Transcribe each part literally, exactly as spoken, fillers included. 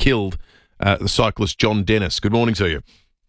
killed uh, the cyclist John Dennis. Good morning to you.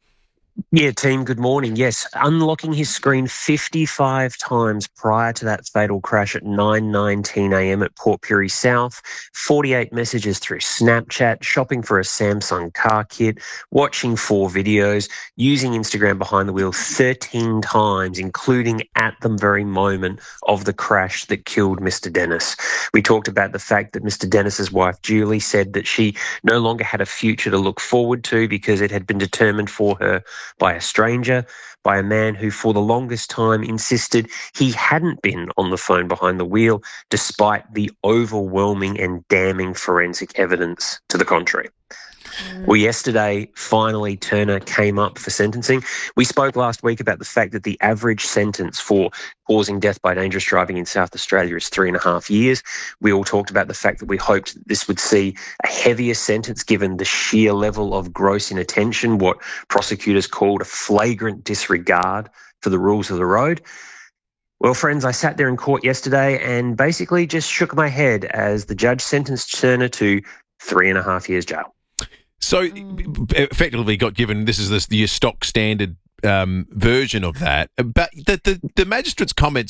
Yeah, team, good morning. Yes, unlocking his screen fifty-five times prior to that fatal crash at nine nineteen a m at Port Pirie South, forty-eight messages through Snapchat, shopping for a Samsung car kit, watching four videos, using Instagram behind the wheel thirteen times, including at the very moment of the crash that killed Mister Dennis. We talked about the fact that Mister Dennis's wife, Julie, said that she no longer had a future to look forward to because it had been determined for her by a stranger, by a man who for the longest time insisted he hadn't been on the phone behind the wheel, despite the overwhelming and damning forensic evidence to the contrary. Well, yesterday, finally, Turner came up for sentencing. We spoke last week about the fact that the average sentence for causing death by dangerous driving in South Australia is three and a half years. We all talked about the fact that we hoped that this would see a heavier sentence given the sheer level of gross inattention, what prosecutors called a flagrant disregard for the rules of the road. Well, friends, I sat there in court yesterday and basically just shook my head as the judge sentenced Turner to three and a half years jail. So, effectively, got given this is this, the stock standard um, version of that, but the, the the magistrate's comments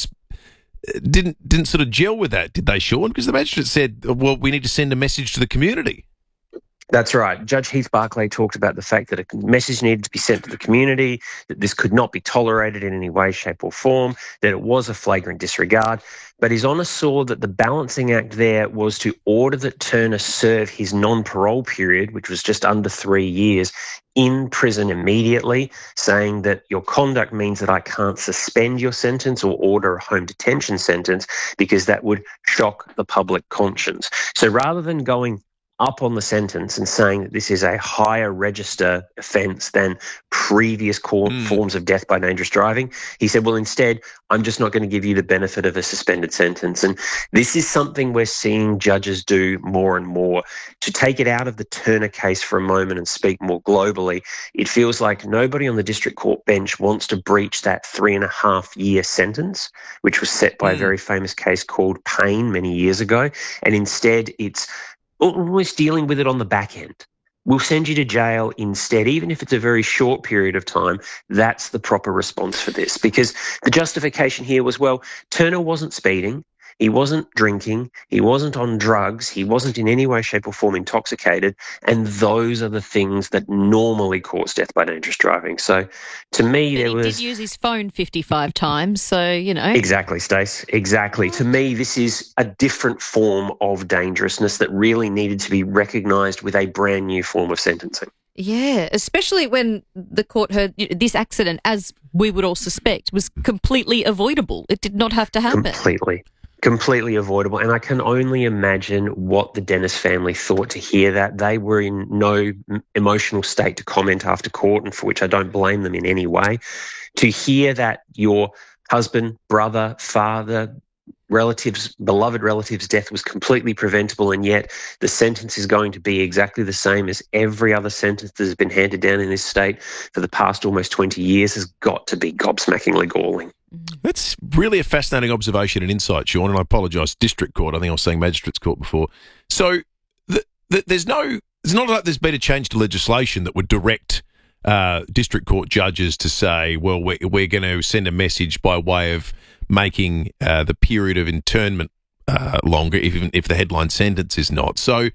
didn't didn't sort of gel with that, did they, Sean? Because the magistrate said, "Well, we need to send a message to the community." That's right. Judge Heath Barclay talked about the fact that a message needed to be sent to the community, that this could not be tolerated in any way, shape or form, that it was a flagrant disregard. But his honour saw that the balancing act there was to order that Turner serve his non-parole period, which was just under three years, in prison immediately, saying that your conduct means that I can't suspend your sentence or order a home detention sentence because that would shock the public conscience. So rather than going up on the sentence and saying that this is a higher register offence than previous court mm. forms of death by dangerous driving, he said, well, instead, I'm just not going to give you the benefit of a suspended sentence. And this is something we're seeing judges do more and more. To take it out of the Turner case for a moment and speak more globally, it feels like nobody on the district court bench wants to breach that three and a half year sentence, which was set by mm. a very famous case called Payne many years ago. And instead, it's almost dealing with it on the back end. We'll send you to jail instead, even if it's a very short period of time. That's the proper response for this, because the justification here was, well, Turner wasn't speeding, he wasn't drinking, he wasn't on drugs, he wasn't in any way, shape or form intoxicated, and those are the things that normally cause death by dangerous driving. So to me, but there he was... He did use his phone fifty-five times, so, you know. Exactly, Stace, exactly. To me, this is a different form of dangerousness that really needed to be recognised with a brand new form of sentencing. Yeah, especially when the court heard this accident, as we would all suspect, was completely avoidable. It did not have to happen. Completely. Completely avoidable. And I can only imagine what the Dennis family thought to hear that. They were in no emotional state to comment after court, and for which I don't blame them in any way. To hear that your husband, brother, father, relatives, beloved relatives' death was completely preventable, and yet the sentence is going to be exactly the same as every other sentence that has been handed down in this state for the past almost twenty years has got to be gobsmackingly galling. That's really a fascinating observation and insight, Sean, and I apologise, District Court. I think I was saying Magistrates Court before. So the, the, there's no, it's not like there's been a change to legislation that would direct uh, District Court judges to say, well, we're, we're going to send a message by way of making uh, the period of internment uh, longer, even if the headline sentence is not. So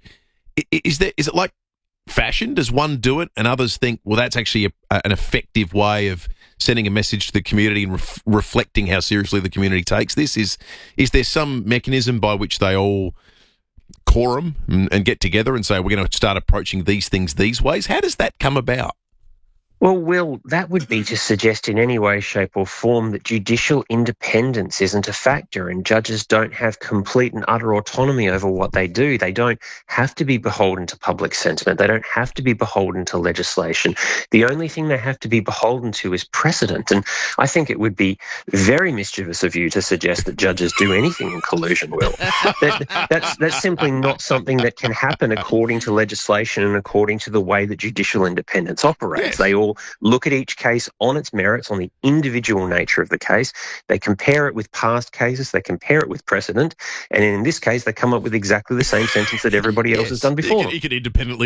is there, is it like fashion? Does one do it and others think, well, that's actually a, an effective way of sending a message to the community and ref- reflecting how seriously the community takes this? Is is there some mechanism by which they all quorum and, and get together and say, we're going to start approaching these things these ways? How does that come about? Well, Will, that would be to suggest in any way, shape or form that judicial independence isn't a factor and judges don't have complete and utter autonomy over what they do. They don't have to be beholden to public sentiment. They don't have to be beholden to legislation. The only thing they have to be beholden to is precedent. And I think it would be very mischievous of you to suggest that judges do anything in collusion, Will. that, that's, that's simply not something that can happen according to legislation and according to the way that judicial independence operates. Yes. They all look at each case on its merits, on the individual nature of the case. They compare it with past cases. They compare it with precedent. And in this case, they come up with exactly the same sentence that everybody else yes. has done before. You can, you can independently arrive at the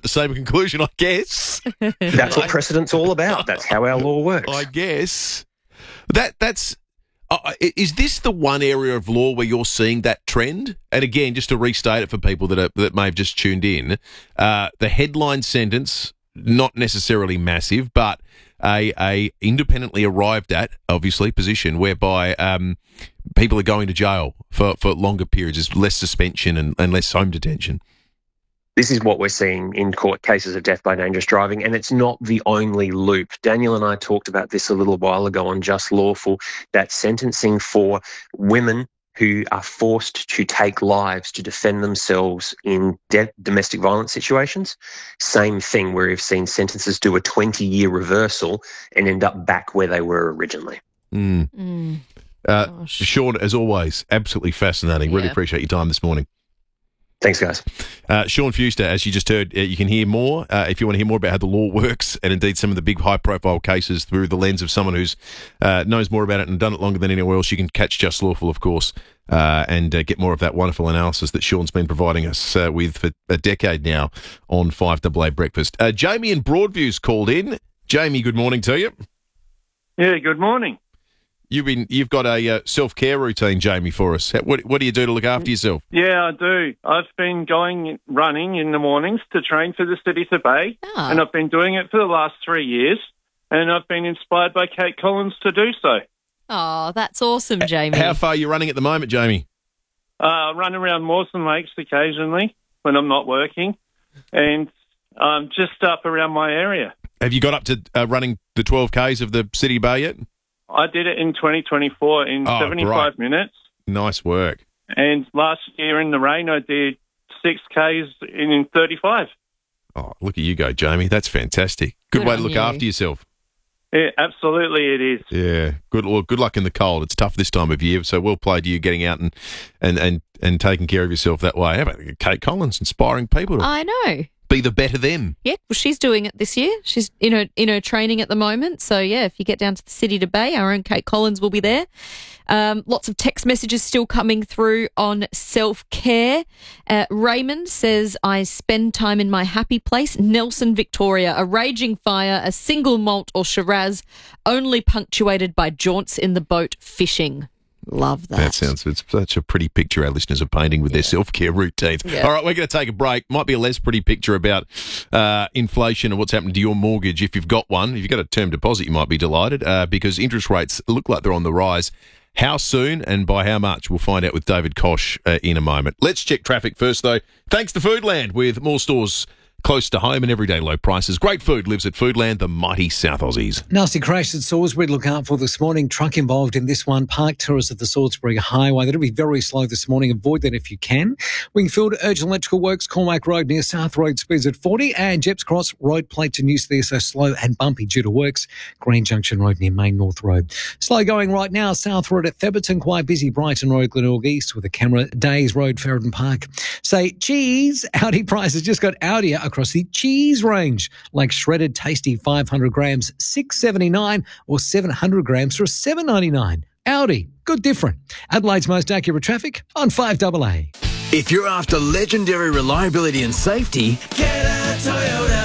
same conclusion, I guess. That's what precedent's all about. That's how our law works. I guess. That That's... Uh, is this the one area of law where you're seeing that trend? And again, just to restate it for people that are, that may have just tuned in, uh, the headline sentence, not necessarily massive, but a, a independently arrived at, obviously, position whereby um, people are going to jail for, for longer periods. There's less suspension and, and less home detention. This is what we're seeing in court cases of death by dangerous driving, and it's not the only loop. Daniel and I talked about this a little while ago on Just Lawful, that sentencing for women who are forced to take lives to defend themselves in de- domestic violence situations. Same thing, where we've seen sentences do a twenty-year reversal and end up back where they were originally. Mm. Mm. Uh, Sean, as always, absolutely fascinating. Really Yeah. appreciate your time this morning. Thanks, guys. Uh, Sean Fuster, as you just heard, uh, you can hear more uh, if you want to hear more about how the law works and indeed some of the big high-profile cases through the lens of someone who's uh, knows more about it and done it longer than anywhere else. You can catch Just Lawful, of course, uh, and uh, get more of that wonderful analysis that Sean's been providing us uh, with for a decade now on five A A Breakfast. Uh, Jamie in Broadview's called in. Jamie, good morning to you. Yeah, good morning. You've been, you've got a uh, self-care routine, Jamie, for us. What, what do you do to look after yourself? Yeah, I do. I've been going running in the mornings to train for the City to Bay, Ah. and I've been doing it for the last three years, and I've been inspired by Kate Collins to do so. Oh, that's awesome, Jamie. How far are you running at the moment, Jamie? Uh, I run around Mawson Lakes occasionally when I'm not working, and I'm just up around my area. Have you got up to uh, running the twelve Ks of the City Bay yet? I did it in twenty twenty-four in Oh, seventy-five great. minutes, Nice work. and last year in the rain I did six Ks in, in thirty-five. Oh, look at you go, Jamie. That's fantastic. Good, Good way on to look you. after yourself. Yeah, absolutely it is. Yeah. Good well, good luck in the cold. It's tough this time of year, so well played to you getting out and, and, and, and taking care of yourself that way. How about Kate Collins inspiring people to I know. be the better them? Yeah, well, she's doing it this year. She's in her in her training at the moment. So yeah, if you get down to the City to Bay, our own Kate Collins will be there. Um, lots of text messages still coming through on self-care. Uh, Raymond says, I spend time in my happy place. Nelson, Victoria, a raging fire, a single malt or Shiraz, only punctuated by jaunts in the boat fishing. Love that. That sounds, it's such a pretty picture our listeners are painting with their self-care routines. Yeah. All right, we're going to take a break. Might be a less pretty picture about uh, inflation and what's happening to your mortgage if you've got one. If you've got a term deposit, you might be delighted uh, because interest rates look like they're on the rise. How soon and by how much? We'll find out with David Kosh uh, in a moment. Let's check traffic first, though. Thanks to Foodland, with more stores close to home and everyday low prices. Great food lives at Foodland, the mighty South Aussies. Nasty crash at Salisbury to look out for this morning. Truck involved in this one. Park terrace at the Salisbury Highway. That'll be very slow this morning. Avoid that if you can. Wingfield Urgent Electrical Works, Cormac Road near South Road speeds at forty. And Jeps Cross Road plate to News there, so slow and bumpy due to works. Green Junction Road near Main North Road. Slow going right now. South Road at Theberton. Quite busy. Brighton Road, Glenelg East with a camera. Days Road, Ferryden Park. Say cheese. Audi prices just got Audi across the cheese range, like shredded tasty five hundred grams, six seventy-nine, or seven hundred grams for seven ninety-nine. Audi, good different. Adelaide's most accurate traffic on five A A. If you're after legendary reliability and safety, get a Toyota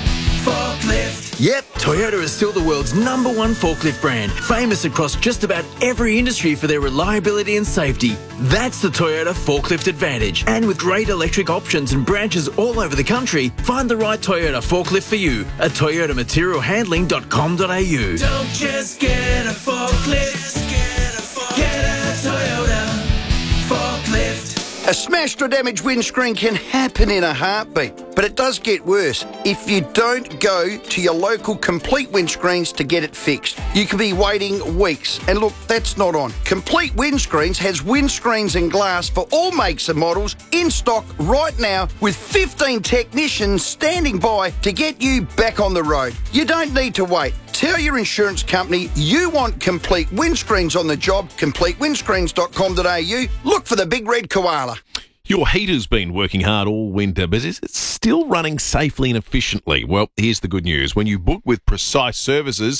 forklift. Yep, Toyota is still the world's number one forklift brand, famous across just about every industry for their reliability and safety. That's the Toyota Forklift Advantage. And with great electric options and branches all over the country, find the right Toyota forklift for you at toyota material handling dot com dot a u. Don't just get a forklift, get a, forklift. Get a Toyota forklift. A smashed or damaged windscreen can happen in a heartbeat, but it does get worse if you don't go to your local Complete Windscreens to get it fixed. You could be waiting weeks, and look, that's not on. Complete Windscreens has windscreens and glass for all makes and models in stock right now with fifteen technicians standing by to get you back on the road. You don't need to wait. Tell your insurance company you want Complete Windscreens on the job, complete windscreens dot com dot a u. Look for the big red koala. Your heater's been working hard all winter, but is it still running safely and efficiently? Well, here's the good news. When you book with Precise Services,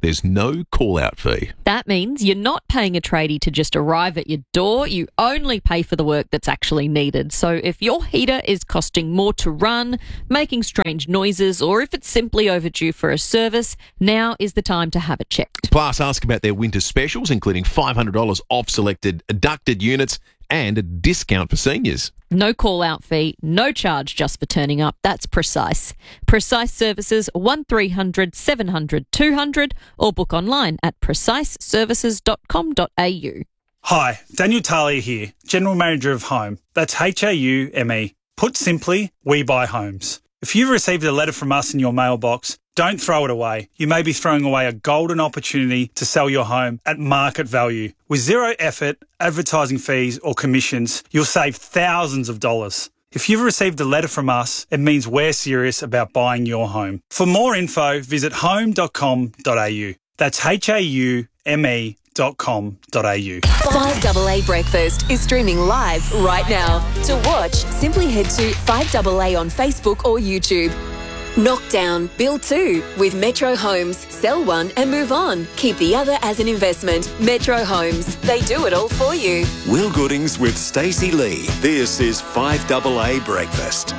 there's no call-out fee. That means you're not paying a tradie to just arrive at your door. You only pay for the work that's actually needed. So if your heater is costing more to run, making strange noises, or if it's simply overdue for a service, now is the time to have it checked. Plus, ask about their winter specials, including five hundred dollars off selected ducted units and a discount for seniors. No call-out fee, no charge just for turning up. That's Precise. Precise Services, one three hundred seven hundred two hundred, or book online at precise services dot com dot a u. Hi, Daniel Talia here, General Manager of Home. That's H A U M E. Put simply, we buy homes. If you've received a letter from us in your mailbox, don't throw it away. You may be throwing away a golden opportunity to sell your home at market value. With zero effort, advertising fees or commissions, you'll save thousands of dollars. If you've received a letter from us, it means we're serious about buying your home. For more info, visit home dot com dot a u. That's H A U M E dot com dot a u. five A A Breakfast is streaming live right now. To watch, simply head to five A A on Facebook or YouTube. Knock down, build two with Metro Homes. Sell one and move on. Keep the other as an investment. Metro Homes. They do it all for you. Will Goodings with Stacey Lee. This is five A A Breakfast.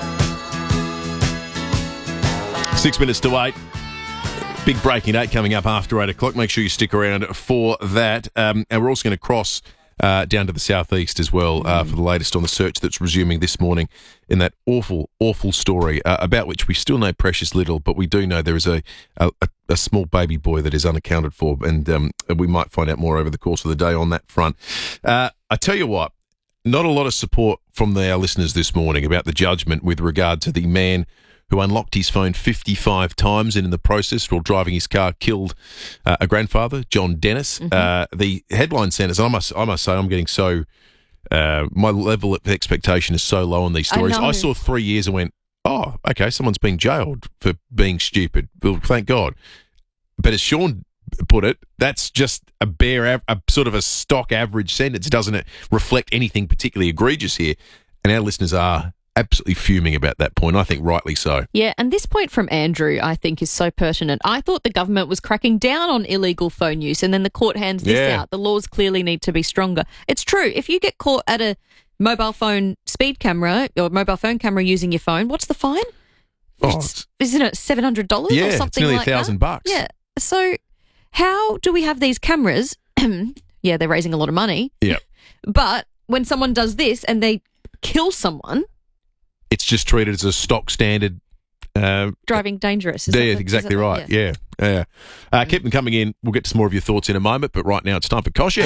Six minutes to eight. Big breaking eight coming up after eight o'clock. Make sure you stick around for that. Um, and we're also going to cross uh, down to the southeast as well uh, for the latest on the search that's resuming this morning in that awful, awful story uh, about which we still know precious little, but we do know there is a, a, a small baby boy that is unaccounted for, and um, we might find out more over the course of the day on that front. Uh, I tell you what, not a lot of support from our listeners this morning about the judgment with regard to the man who unlocked his phone fifty-five times and in the process, while driving his car, killed uh, a grandfather, John Dennis. Mm-hmm. Uh, the headline sentence, I must, I must say, I'm getting so, uh, my level of expectation is so low on these stories. I, I saw three years and went, oh, okay, someone's been jailed for being stupid. Well, thank God. But as Sean put it, that's just a bare, av- a sort of a stock average sentence. Doesn't it reflect anything particularly egregious here? And our listeners are absolutely fuming about that point. I think rightly so. Yeah, and this point from Andrew, I think, is so pertinent. I thought the government was cracking down on illegal phone use, and then the court hands this Yeah. out. The laws clearly need to be stronger. It's true. If you get caught at a mobile phone speed camera or mobile phone camera using your phone, what's the fine? Oh, It's- isn't it seven hundred dollars yeah, or it's something nearly like a thousand that? bucks. Yeah. So how do we have these cameras? Yeah, they're raising a lot of money. Yeah. But when someone does this and they kill someone, It's just treated as a stock standard. Uh, driving dangerous. Is yeah, that the- is exactly that the- right. Yeah. yeah. Uh, keep them coming in. We'll get to some more of your thoughts in a moment, but right now it's time for Koshi.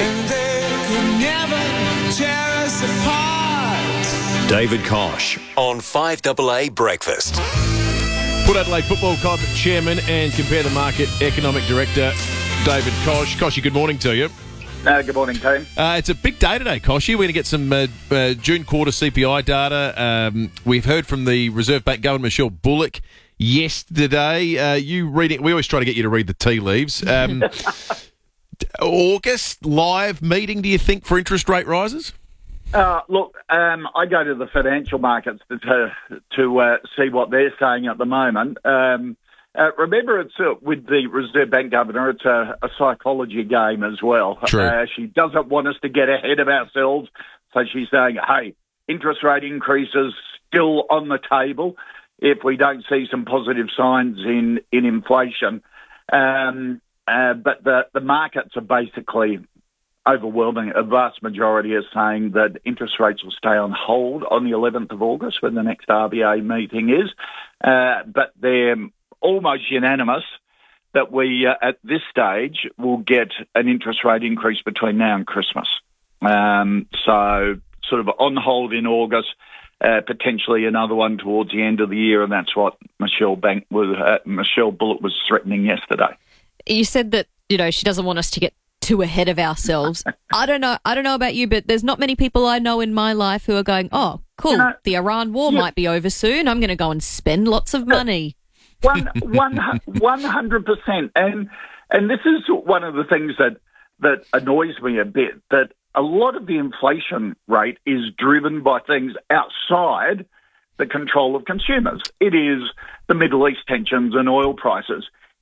David Kosh on five A A Breakfast. Port Adelaide Football Club Chairman and Compare the Market Economic Director, David Kosh. Koshi, good morning to you. Uh, good morning, team. Uh, it's a big day today, Koshi. We're going to get some uh, uh, June quarter C P I data. Um, we've heard from the Reserve Bank Governor, Michelle Bullock, yesterday. Uh, you reading? We always try to get you to read the tea leaves. Um, August live meeting, do you think, for interest rate rises? Uh, look, um, I go to the financial markets to to, to uh, see what they're saying at the moment. Um, uh, remember, it's uh, with the Reserve Bank Governor, it's a, a psychology game as well. True. Uh, she doesn't want us to get ahead of ourselves, so she's saying, hey, interest rate increases still on the table if we don't see some positive signs in, in inflation. Um, uh, but the, the markets are basically overwhelming. A vast majority are saying that interest rates will stay on hold on the eleventh of August when the next R B A meeting is. Uh, but they're almost unanimous that we, uh, at this stage, will get an interest rate increase between now and Christmas. Um, so sort of on hold in August, uh, potentially another one towards the end of the year, and that's what Michelle Bank was, uh, Michelle Bullock was threatening yesterday. You said that, you know, she doesn't want us to get too ahead of ourselves. I don't know. I don't know about you, but there's not many people I know in my life who are going, oh, cool, You know, the Iran war yeah. might be over soon. I'm going to go and spend lots of money. One, one, one hundred percent. And and this is one of the things that that annoys me a bit. That a lot of the inflation rate is driven by things outside the control of consumers. It is the Middle East tensions and oil prices.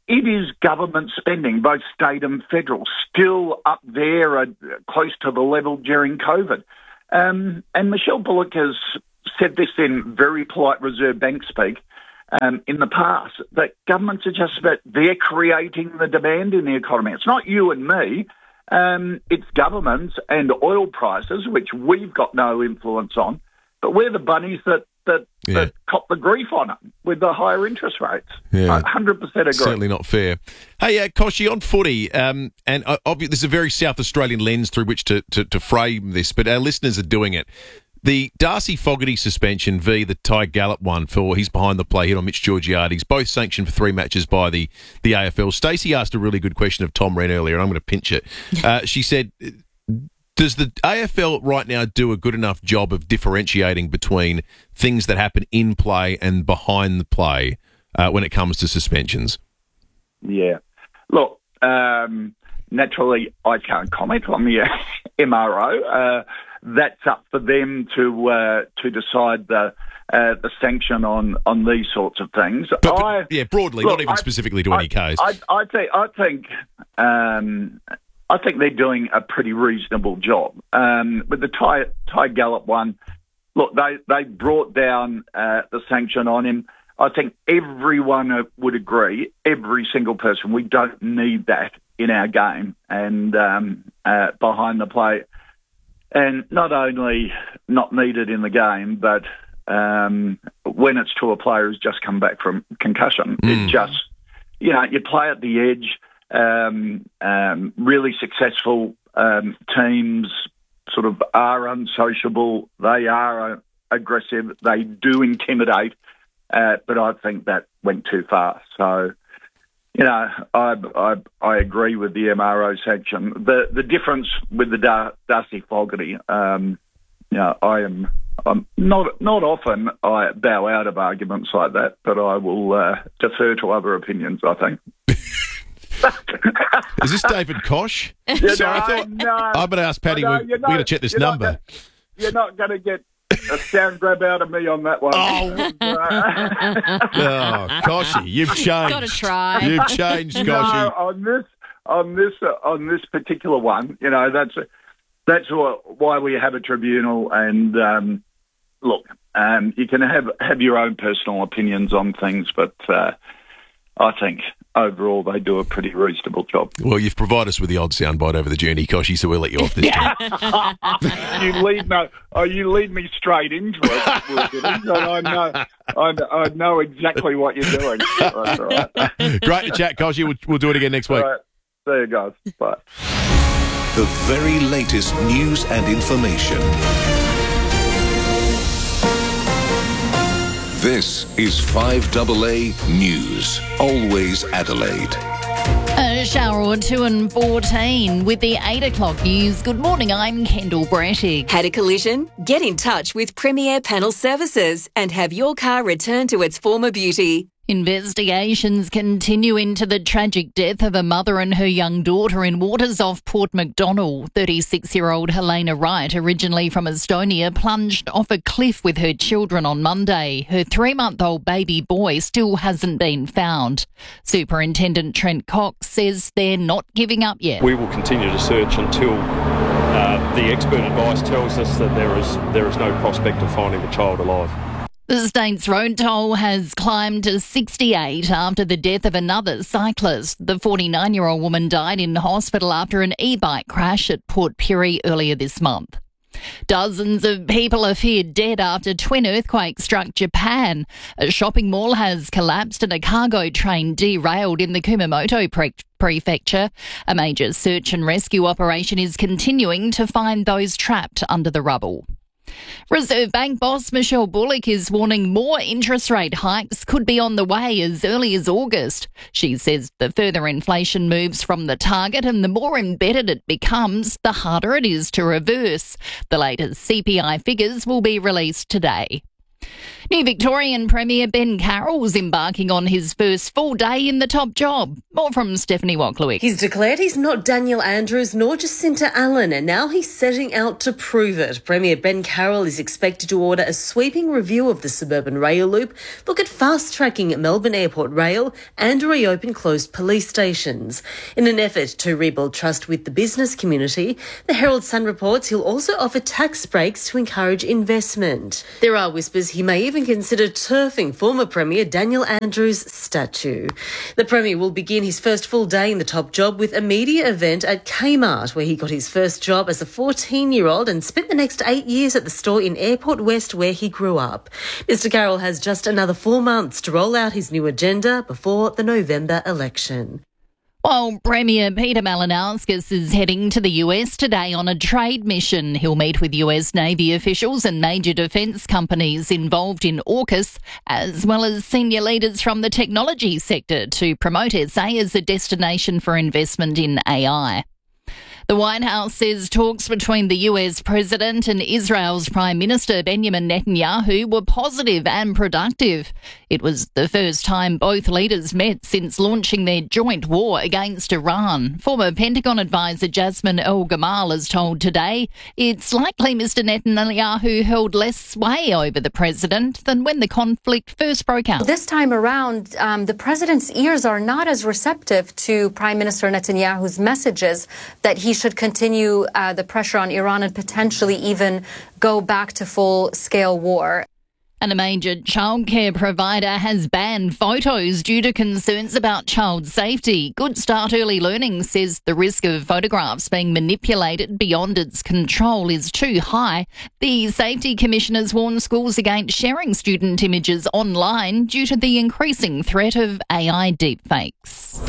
it is government spending, both state and federal, still up there, uh, close to the level during COVID. Um, and Michelle Bullock has said this in very polite Reserve Bank speak um, in the past, that governments are just about, they're creating the demand in the economy. It's not you and me. Um, it's governments and oil prices, which we've got no influence on, but we're the bunnies that that, yeah. that cop the grief on it with the higher interest rates. Yeah. one hundred percent agree. Certainly not fair. Hey, uh, Koshi, on footy, um, and uh, obviously there's a very South Australian lens through which to, to, to frame this, but our listeners are doing it. The Darcy Fogarty suspension v the Ty Gallup one for his behind the play hit on Mitch Georgiades, both sanctioned for three matches by the, the A F L. Stacey asked a really good question of Tom Wren earlier, and I'm going to pinch it. Uh, she said, does the A F L right now do a good enough job of differentiating between things that happen in play and behind the play uh, when it comes to suspensions? Yeah. Look, um, naturally, I can't comment on the M R O. Uh, that's up for them to uh, to decide the uh, the sanction on, on these sorts of things. But, but, I, yeah, broadly, look, not even I, specifically to I, any case. I, I think I think um, I think they're doing a pretty reasonable job um, with the Ty, Ty Gallup one. Look, they they brought down uh, the sanction on him. I think everyone would agree, every single person, we don't need that in our game and um, uh, behind the play. And not only not needed in the game, but um, when it's to a player who's just come back from concussion, mm. it just, you know, you play at the edge, um, um, really successful um, teams sort of are unsociable, they are uh, aggressive, they do intimidate, uh, but I think that went too far. So, you know, I, I I agree with the M R O sanction. The the difference with the Dar- Darcy Fogarty, um, you know, I am I'm not not often I bow out of arguments like that, but I will uh, defer to other opinions, I think. Is this David Kosh? Yeah, Sorry, no, I thought no, I'm going to ask Paddy. no, We're, we're going to check this you're number. Not gonna, you're not going to get a sound grab out of me on that one. Oh, oh Koshy, you've changed. Gotta try. You've changed, Koshy. No, on this, on this, uh, on this particular one, you know, that's that's why we have a tribunal. And um, look, um, you can have have your own personal opinions on things, but uh, I think overall they do a pretty reasonable job. Well, you've provided us with the odd soundbite over the journey, Koshy, so we'll let you off this time. you lead no, oh, you lead me straight into it. And I know, I, I know exactly what you're doing. That's all right. Great to chat, Koshy. We'll, we'll do it again next week. All right. See you guys. Bye. The very latest news and information. This is five A A News. Always Adelaide. A shower or two and fourteen with the eight o'clock news. Good morning, I'm Kendall Brettig. Had a collision? Get in touch with Premier Panel Services and have your car returned to its former beauty. Investigations continue into the tragic death of a mother and her young daughter in waters off Port MacDonnell. thirty-six-year-old Helena Wright, originally from Estonia, plunged off a cliff with her children on Monday. Her three-month-old baby boy still hasn't been found. Superintendent Trent Cox says they're not giving up yet. We will continue to search until uh, the expert advice tells us that there is there is no prospect of finding the child alive. The state's road toll has climbed to sixty-eight after the death of another cyclist. The forty-nine-year-old woman died in hospital after an e-bike crash at Port Pirie earlier this month. Dozens of people are feared dead after twin earthquakes struck Japan. A shopping mall has collapsed and a cargo train derailed in the Kumamoto pre- prefecture. A major search and rescue operation is continuing to find those trapped under the rubble. Reserve Bank boss Michelle Bullock is warning more interest rate hikes could be on the way as early as August. She says the further inflation moves from the target and the more embedded it becomes, the harder it is to reverse. The latest C P I figures will be released today. New Victorian Premier Ben Carroll's embarking on his first full day in the top job. More from Stephanie Wachlewick. He's declared he's not Daniel Andrews nor Jacinta Allen, and now he's setting out to prove it. Premier Ben Carroll is expected to order a sweeping review of the suburban rail loop, look at fast-tracking Melbourne Airport Rail, and reopen closed police stations. In an effort to rebuild trust with the business community, the Herald Sun reports he'll also offer tax breaks to encourage investment. There are whispers he may even consider turfing former Premier Daniel Andrews' statue. The Premier will begin his first full day in the top job with a media event at Kmart, where he got his first job as a fourteen-year-old and spent the next eight years at the store in Airport West, where he grew up. Mister Carroll has just another four months to roll out his new agenda before the November election. While Premier Peter Malinauskas is heading to the U S today on a trade mission, he'll meet with U S Navy officials and major defence companies involved in AUKUS, as well as senior leaders from the technology sector to promote S A as a destination for investment in A I. The White House says talks between the U S President and Israel's Prime Minister Benjamin Netanyahu were positive and productive. It was the first time both leaders met since launching their joint war against Iran. Former Pentagon advisor Jasmine El-Gamal has told Today it's likely Mister Netanyahu held less sway over the president than when the conflict first broke out. This time around, um, the president's ears are not as receptive to Prime Minister Netanyahu's messages that he should continue uh, the pressure on Iran and potentially even go back to full-scale war. And a major childcare provider has banned photos due to concerns about child safety. Good Start Early Learning says the risk of photographs being manipulated beyond its control is too high. The Safety Commissioners warn schools against sharing student images online due to the increasing threat of A I deepfakes.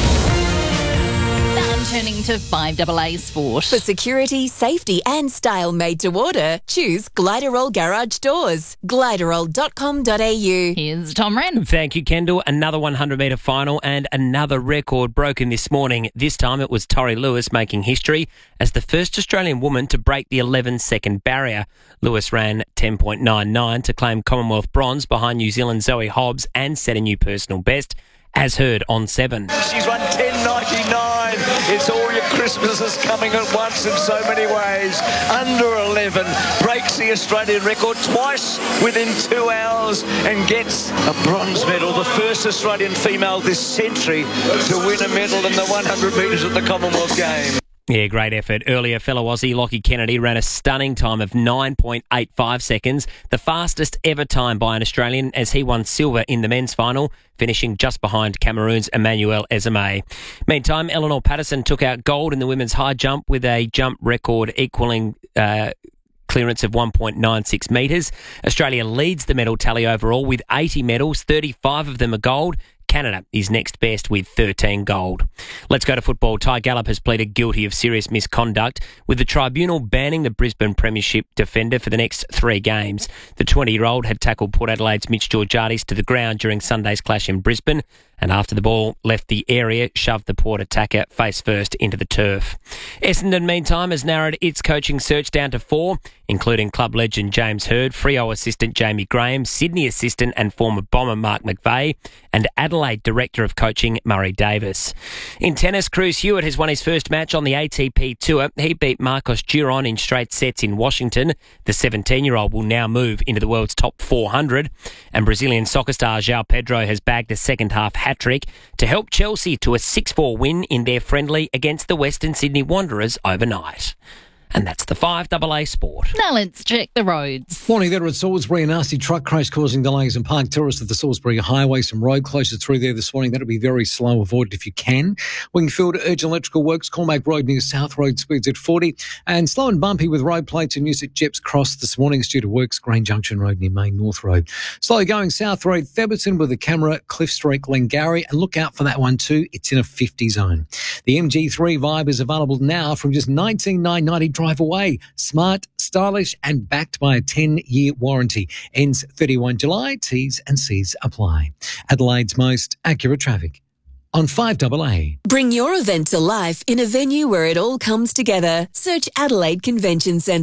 Turning to five A A Sport. For security, safety and style made to order, choose Gliderol Garage Doors. Gliderol dot com dot a u. Here's Tom Wren. Thank you, Kendall. Another one hundred metre final and another record broken this morning. This time it was Tori Lewis making history as the first Australian woman to break the eleven second barrier. Lewis ran ten point nine nine to claim Commonwealth bronze behind New Zealand's Zoe Hobbs and set a new personal best, as heard on Seven. She's run ten ninety-nine. It's all your Christmases coming at once in so many ways. Under eleven, breaks the Australian record twice within two hours and gets a bronze medal. The first Australian female this century to win a medal in the one hundred metres at the Commonwealth Games. Yeah, great effort. Earlier, fellow Aussie Lockie Kennedy ran a stunning time of nine point eight five seconds, the fastest ever time by an Australian, as he won silver in the men's final, finishing just behind Cameroon's Emmanuel Ezeme. Meantime, Eleanor Patterson took out gold in the women's high jump with a jump record equaling uh, clearance of one point nine six metres. Australia leads the medal tally overall with eighty medals, thirty-five of them are gold. Canada is next best with thirteen gold. Let's go to football. Ty Gallup has pleaded guilty of serious misconduct, with the tribunal banning the Brisbane Premiership defender for the next three games. The twenty-year-old had tackled Port Adelaide's Mitch Georgiades to the ground during Sunday's clash in Brisbane, and after the ball left the area, shoved the Port attacker face first into the turf. Essendon, meantime, has narrowed its coaching search down to four, including club legend James Hird, Freo assistant Jamie Graham, Sydney assistant and former Bomber Mark McVeigh, and Adelaide Director of Coaching Murray Davis. In tennis, Cruz Hewitt has won his first match on the A T P Tour. He beat Marcos Giron in straight sets in Washington. The seventeen-year-old will now move into the world's top four hundred. And Brazilian soccer star João Pedro has bagged a second-half hat-trick to help Chelsea to a six four win in their friendly against the Western Sydney Wanderers overnight. And that's the five A A Sport. Now let's check the roads. Morning there at Salisbury. A nasty truck crash causing delays in Park Terrace at the Salisbury Highway. Some road closures through there this morning. That'll be very slow. Avoid it if you can. Wingfield Urgent Electrical Works, Cormac Road near South Road, speeds at forty. And slow and bumpy with road plates in use at Jeps Cross this morning. It's due to works, Green Junction Road near Main North Road. Slowly going South Road, Theberton with a camera, Cliff Street, Glengarry. And look out for that one too. It's in a fifty zone. The M G three Vibe is available now from just nineteen thousand nine hundred ninety drive away. Smart, stylish and backed by a ten-year warranty. Ends thirty-first of July. T's and C's apply. Adelaide's most accurate traffic on five A A. Bring your event to life in a venue where it all comes together. Search Adelaide Convention Centre.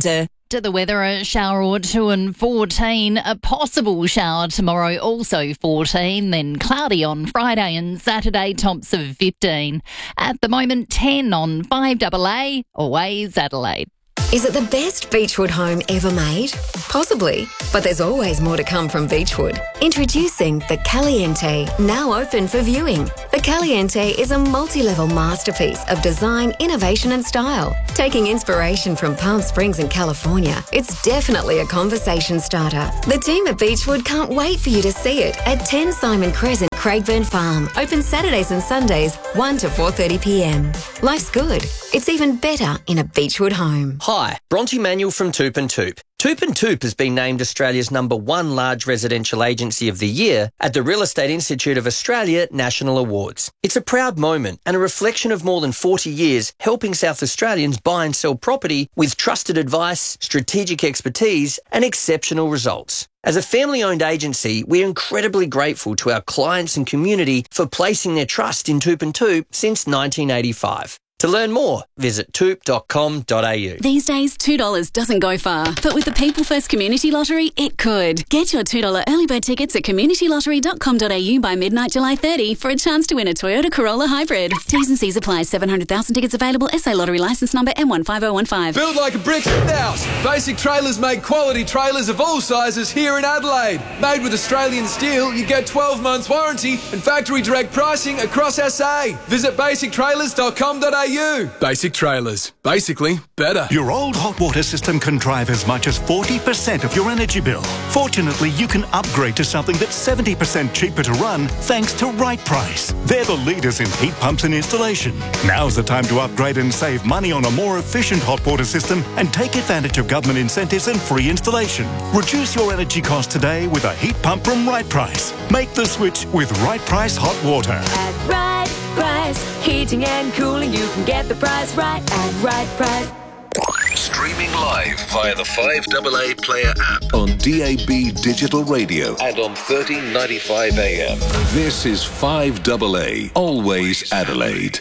To the weather, a shower or two and fourteen. A possible shower tomorrow, also fourteen. Then cloudy on Friday and Saturday, tops of fifteen. At the moment, ten on five A A, always Adelaide. Is it the best Beechwood home ever made? Possibly, but there's always more to come from Beechwood. Introducing the Caliente, now open for viewing. The Caliente is a multi-level masterpiece of design, innovation and style. Taking inspiration from Palm Springs in California, it's definitely a conversation starter. The team at Beechwood can't wait for you to see it at ten Simon Crescent, Craigburn Farm. Open Saturdays and Sundays, one to four thirty p m. Life's good. It's even better in a Beechwood home. Hi, Bronte Manuel from Toop and Toop. Toop and Toop has been named Australia's number one large residential agency of the year at the Real Estate Institute of Australia National Awards. It's a proud moment and a reflection of more than forty years helping South Australians buy and sell property with trusted advice, strategic expertise and exceptional results. As a family-owned agency, we're incredibly grateful to our clients and community for placing their trust in Toop and Toop since nineteen eighty-five. To learn more, visit toop dot com dot a u. These days, two dollars doesn't go far, but with the People First Community Lottery, it could. Get your two dollars early bird tickets at community lottery dot com dot a u by midnight July thirtieth for a chance to win a Toyota Corolla Hybrid. T's and C's apply. seven hundred thousand tickets available. S A Lottery licence number M one five oh one five. Build like a brick house. Basic Trailers make quality trailers of all sizes here in Adelaide. Made with Australian steel, you get twelve months warranty and factory direct pricing across S A. Visit basic trailers dot com dot a u. Basic Trailers. Basically, better. Your old hot water system can drive as much as forty percent of your energy bill. Fortunately, you can upgrade to something that's seventy percent cheaper to run thanks to Right Price. They're the leaders in heat pumps and installation. Now's the time to upgrade and save money on a more efficient hot water system and take advantage of government incentives and free installation. Reduce your energy costs today with a heat pump from Right Price. Make the switch with Right Price Hot Water. At Right Price, heating and cooling, you can get the price right at Right Price. Streaming live via the five A A Player app on D A B Digital Radio and on thirteen ninety-five A M. This is five A A, always Adelaide.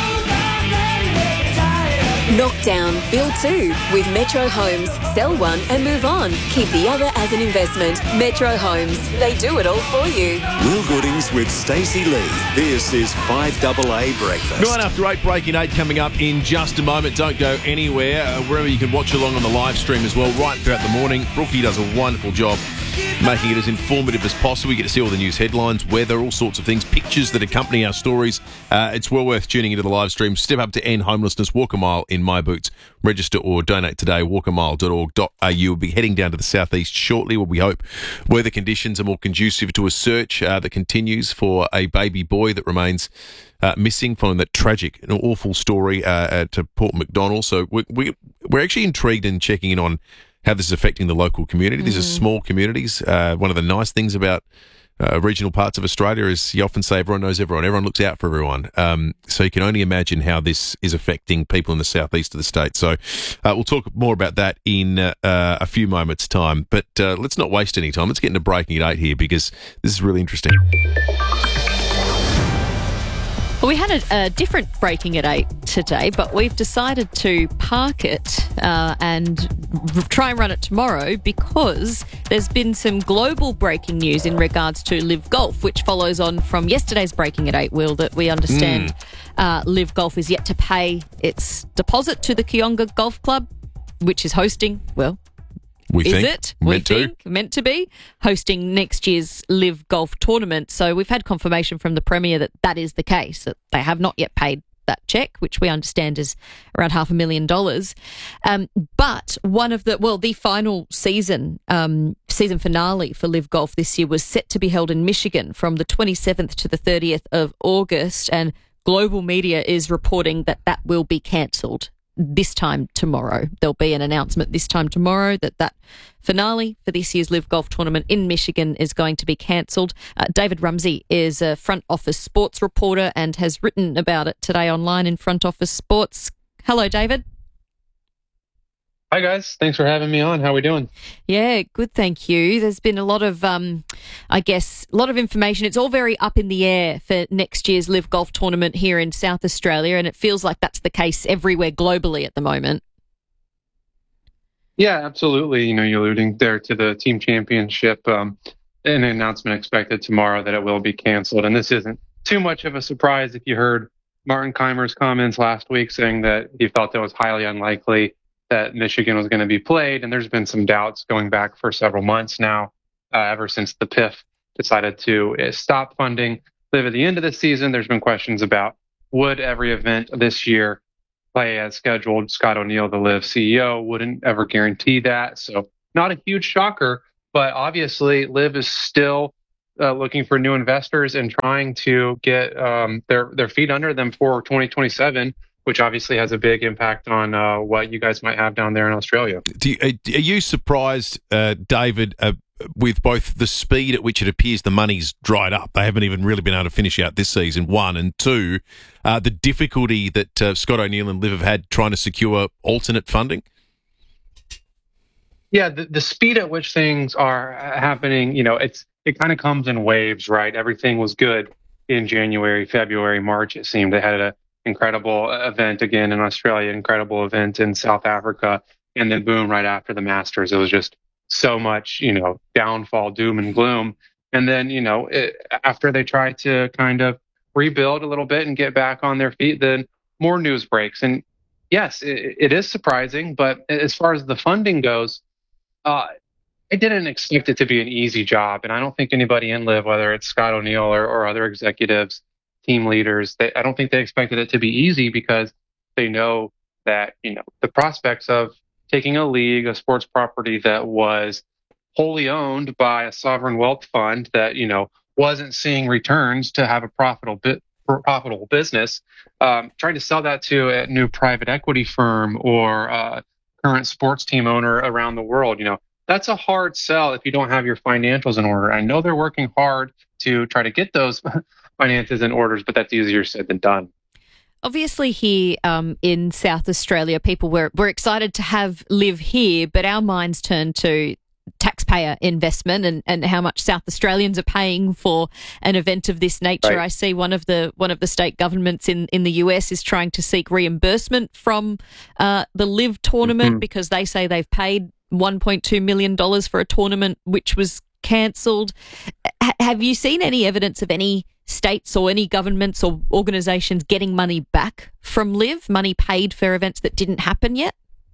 Knockdown, build two with Metro Homes. Sell one and move on. Keep the other as an investment. Metro Homes. They do it all for you. Will Goodings with Stacey Lee. This is five A A Breakfast. Nine after eight, breaking eight coming up in just a moment. Don't go anywhere. Uh, wherever you can watch along on the live stream as well, right throughout the morning. Brookie does a wonderful job making it as informative as possible. You get to see all the news headlines, weather, all sorts of things, pictures that accompany our stories. Uh, it's well worth tuning into the live stream. Step up to end homelessness. Walk a mile in my boots. Register or donate today. walk a mile dot org dot a u. We'll be heading down to the southeast shortly, where we hope weather conditions are more conducive to a search uh, that continues for a baby boy that remains uh, missing following that tragic and awful story uh, at Port McDonnell. So we, we, we're actually intrigued in checking in on how this is affecting the local community. These mm. are small communities. Uh, one of the nice things about uh, regional parts of Australia is you often say everyone knows everyone. Everyone looks out for everyone. Um, so you can only imagine how this is affecting people in the southeast of the state. So uh, we'll talk more about that in uh, uh, a few moments' time. But uh, let's not waste any time. Let's get into breaking at eight here because this is really interesting. Well, we had a, a different breaking at eight today, but we've decided to park it uh, and r- try and run it tomorrow because there's been some global breaking news in regards to Live Golf, which follows on from yesterday's breaking at eight, Will, that we understand mm. uh, Live Golf is yet to pay its deposit to the Kionga Golf Club, which is hosting, well, We is think. it? Meant we to. think. Meant to be. Hosting next year's Live Golf tournament. So we've had confirmation from the Premier that that is the case, that they have not yet paid that cheque, which we understand is around half a million dollars. Um, but one of the, well, the final season, um, season finale for Live Golf this year was set to be held in Michigan from the twenty-seventh to the thirtieth of August. And global media is reporting that that will be cancelled this time tomorrow. There'll be an announcement this time tomorrow that that finale for this year's Live Golf tournament in Michigan is going to be cancelled. Uh, David Rumsey is a front office sports reporter and has written about it today online in Front Office Sports. Hello, David. Hi, guys. Thanks for having me on. How are we doing? Yeah, good, thank you. There's been a lot of, um, I guess, a lot of information. It's all very up in the air for next year's Live Golf tournament here in South Australia, and it feels like that's the case everywhere globally at the moment. Yeah, absolutely. You know, you're alluding there to the team championship. Um, an announcement expected tomorrow that it will be canceled. And this isn't too much of a surprise if you heard Martin Keimer's comments last week saying that he felt it was highly unlikely that Michigan was going to be played. And there's been some doubts going back for several months now, uh, ever since the P I F decided to uh, stop funding Live at the end of the season. There's been questions about would every event this year play as scheduled. Scott O'Neill, the Live C E O, wouldn't ever guarantee that. So not a huge shocker, but obviously Live is still uh, looking for new investors and trying to get um, their, their feet under them for twenty twenty-seven, which obviously has a big impact on uh, what you guys might have down there in Australia. Do you, are you surprised, uh, David, uh, with both the speed at which it appears the money's dried up? They haven't even really been able to finish out this season, one, and two, uh, the difficulty that uh, Scott O'Neill and Liv have had trying to secure alternate funding? Yeah, the, the speed at which things are happening, you know, it's it kind of comes in waves, right? Everything was good in January, February, March, it seemed. They had an incredible event again in Australia, incredible event in South Africa, and then boom, right after the Masters, it was just so much, you know, downfall, doom and gloom. And then, you know, it, after they try to kind of rebuild a little bit and get back on their feet, then more news breaks. And yes, it, it is surprising, but as far as the funding goes, uh, I didn't expect it to be an easy job. And I don't think anybody in Live, whether it's Scott O'Neill or, or other executives, team leaders, they, I don't think they expected it to be easy because they know that, you know, the prospects of taking a league, a sports property that was wholly owned by a sovereign wealth fund that, you know, wasn't seeing returns to have a profitable bit, profitable business, um, trying to sell that to a new private equity firm or a current sports team owner around the world, you know, that's a hard sell if you don't have your financials in order. I know they're working hard to try to get those finances in orders, but that's easier said than done. Obviously here um, in South Australia, people were, were excited to have Live here, but our minds turned to taxpayer investment and, and how much South Australians are paying for an event of this nature. Right. I see one of the one of the state governments in, in the U S is trying to seek reimbursement from uh, the Live tournament mm-hmm. because they say they've paid one point two million dollars for a tournament which was cancelled. H- have you seen any evidence of any states or any governments or organisations getting money back from Live, money paid for events that didn't happen yet?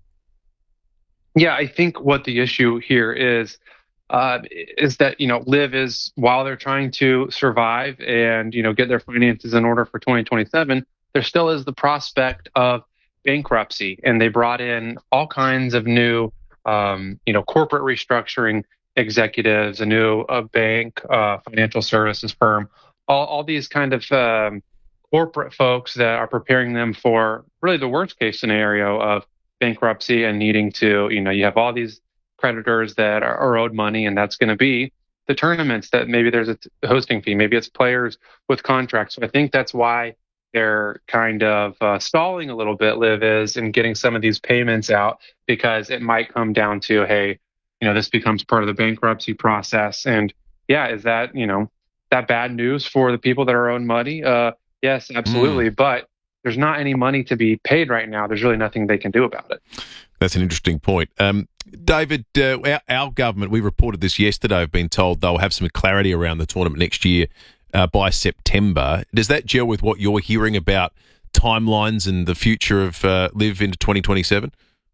Yeah, I think what the issue here is uh, is that, you know, Live is, while they're trying to survive and, you know, get their finances in order for twenty twenty-seven, there still is the prospect of bankruptcy. And they brought in all kinds of new, um, you know, corporate restructuring executives, a new uh, bank, uh, financial services firm, all, all these kind of um, corporate folks that are preparing them for really the worst case scenario of bankruptcy and needing to, you know, you have all these creditors that are, are owed money, and that's going to be the tournaments that maybe there's a t- hosting fee, maybe it's players with contracts. So I think that's why they're kind of uh, stalling a little bit, Liv is, in getting some of these payments out, because it might come down to, hey, you know, this becomes part of the bankruptcy process. And yeah, is that, you know, that bad news for the people that are owed money? Uh, yes, absolutely. Mm. But there's not any money to be paid right now. There's really nothing they can do about it. That's an interesting point. Um, David, uh, our, our government, we reported this yesterday, have been told they'll have some clarity around the tournament next year uh, by September. Does that gel with what you're hearing about timelines and the future of uh, Live into twenty twenty-seven?